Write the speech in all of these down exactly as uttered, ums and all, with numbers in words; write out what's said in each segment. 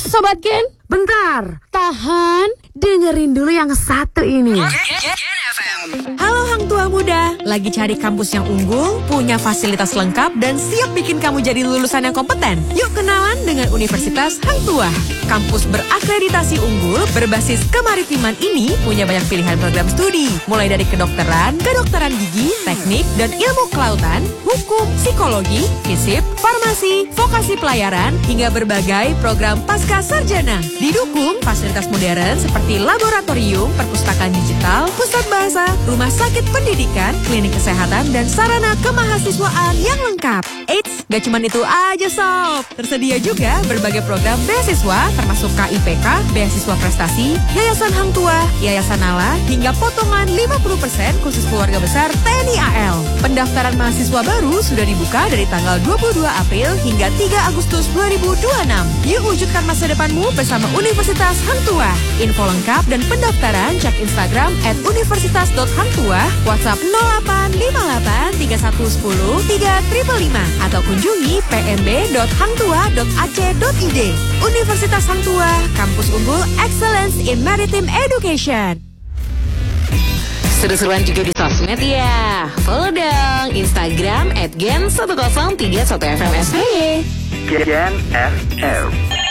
Sobat Gen, bentar, tahan, dengerin dulu yang satu ini. Halo Hang Tua Muda, lagi cari kampus yang unggul, punya fasilitas lengkap, dan siap bikin kamu jadi lulusan yang kompeten? Yuk kenalan dengan Universitas Hang Tua. Kampus berakreditasi unggul, berbasis kemaritiman ini punya banyak pilihan program studi. Mulai dari kedokteran, kedokteran gigi, teknik, dan ilmu kelautan, hukum, psikologi, fisip, farmasi, vokasi pelayaran, hingga berbagai program pasca sarjana. Didukung fasilitas modern seperti laboratorium, perpustakaan digital, pusat bahasa, rumah sakit pendidikan, klinik kesehatan, dan sarana kemahasiswaan yang lengkap. Eits, gak cuma itu aja sob. Tersedia juga berbagai program beasiswa termasuk K I P K, beasiswa prestasi, Yayasan Hang Tua, Yayasan Nala, hingga potongan lima puluh persen khusus keluarga besar T N I A L. Pendaftaran mahasiswa baru sudah dibuka dari tanggal dua puluh dua April hingga tiga Agustus dua ribu dua puluh enam. Yuk wujudkan masa depanmu bersama Universitas Hang Tua. Info lengkap dan pendaftaran cek Instagram at universitas dot hangtua, WhatsApp nol delapan lima delapan tiga satu satu nol tiga lima lima atau kunjungi p m b dot hangtua dot a c dot i d. Universitas Hang Tua, kampus unggul Excellence in Maritime Education. Seru-seruan juga di sosmed ya. Follow dong Instagram at gen sepuluh tiga satu F M S B. Gen F M.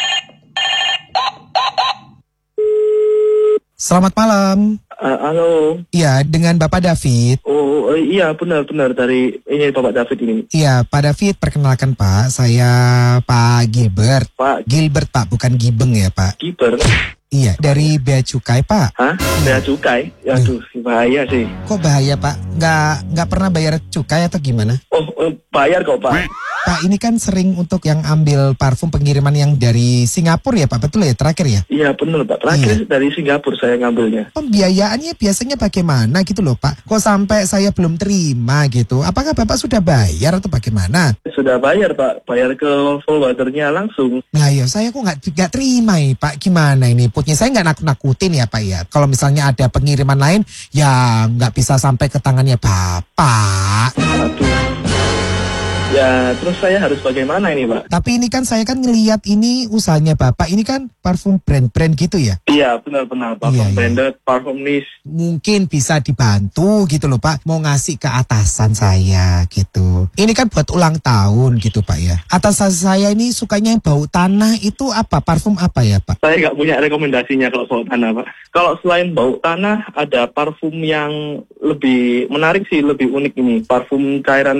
Selamat malam. Uh, halo. Iya, dengan Bapak David. Oh, uh, iya benar-benar dari ini Bapak David ini. Iya, Pak David, perkenalkan Pak, saya Pak Gilbert. Pak Gilbert Pak, bukan Gibeng ya Pak. Gilbert. Iya, dari Bea Cukai Pak. Hah? Bea Cukai? Aduh, bahaya sih. Kok bahaya Pak? Nggak nggak pernah bayar cukai atau gimana? Oh, uh, bayar kok Pak. Pak, ini kan sering untuk yang ambil parfum pengiriman yang dari Singapura ya Pak, betul ya terakhir ya? Iya benar Pak, terakhir Iya. dari Singapura saya ngambilnya. Pembiayaannya biasanya bagaimana gitu loh Pak? Kok sampai saya belum terima gitu? Apakah Bapak sudah bayar atau bagaimana? Sudah bayar Pak, bayar ke forwardernya langsung. Nah ya saya kok nggak nggak terima ya Pak, gimana ini putnya? Saya nggak nakut-nakutin ya Pak ya. Kalau misalnya ada pengiriman lain ya nggak bisa sampai ke tangannya Bapak. Aduh. Ya, terus saya harus bagaimana ini Pak? Tapi ini kan saya kan ngelihat ini usahanya Bapak, ini kan parfum brand-brand gitu ya? Iya, benar-benar. Parfum Iya, iya. branded, parfum niche. Mungkin bisa dibantu gitu loh Pak, mau ngasih ke atasan saya gitu. Ini kan buat ulang tahun gitu Pak ya. Atasan saya ini sukanya yang bau tanah, itu apa, parfum apa ya Pak? Saya nggak punya rekomendasinya kalau bau tanah Pak. Kalau selain bau tanah, ada parfum yang lebih menarik sih, lebih unik ini. Parfum cairan.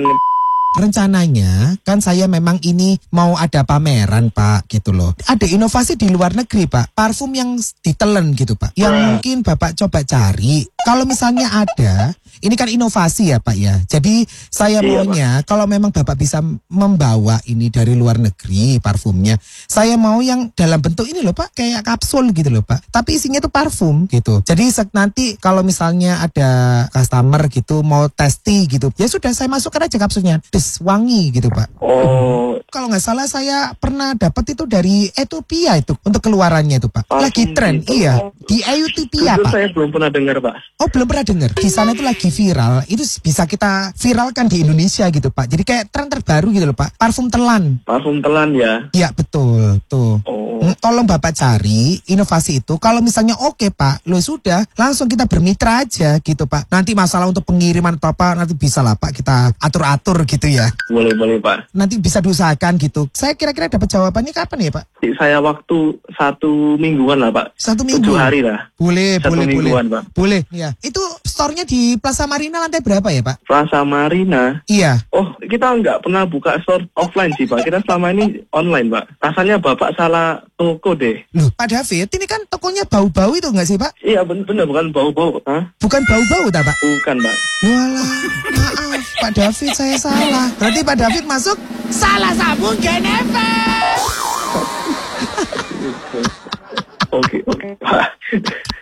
Rencananya kan saya memang ini mau ada pameran Pak gitu loh. Ada inovasi di luar negeri Pak, parfum yang ditelen gitu Pak, yang mungkin Bapak coba cari. Kalau misalnya ada, ini kan inovasi ya Pak ya. Jadi saya Iya, maunya kalau memang Bapak bisa membawa ini dari luar negeri parfumnya, saya mau yang dalam bentuk ini loh Pak, kayak kapsul gitu loh Pak. Tapi isinya tuh parfum gitu. Jadi nanti kalau misalnya ada customer gitu mau testi gitu, ya sudah saya masukkan aja kapsulnya. Des, wangi gitu Pak. Oh, Kalau nggak salah saya pernah dapat itu dari Ethiopia itu untuk keluarannya itu Pak. Lagi Parfum tren, gitu. iya. Di Ethiopia jujur Pak. saya belum pernah dengar Pak. Oh belum pernah dengar. Di sana itu lagi viral. Itu bisa kita viralkan di Indonesia gitu Pak. Jadi kayak tren terbaru gitu loh Pak. Parfum telan. Parfum telan ya. Iya betul tuh. Oh, Hmm, Tolong Bapak cari inovasi itu. Kalau misalnya oke Pak, lo sudah langsung kita bermitra aja gitu Pak. Nanti masalah untuk pengiriran atau apa nanti bisa lah Pak kita atur-atur gitu ya. boleh boleh Pak. Nanti bisa diusahakan gitu. Saya kira-kira dapat jawabannya kapan ya Pak? Saya waktu satu mingguan lah Pak. Satu minggu. Tujuh hari lah. Boleh, Satu boleh, boleh. mingguan, Pak. Boleh, ya. Itu store-nya di Plaza Marina lantai berapa ya Pak? Plaza Marina. Iya. Oh, kita nggak pernah buka store offline sih Pak. Kita selama ini online Pak. Rasanya Bapak salah toko deh. Loh, Pak David, ini kan tokonya bau-bau itu nggak sih Pak? Iya bener bukan bau-bau. Hah? Bukan bau-bau tak Pak? Bukan Pak. Walah, maaf Pak David, saya salah. Berarti Pak David masuk salah sambung Gen F M. Oke oke Pak.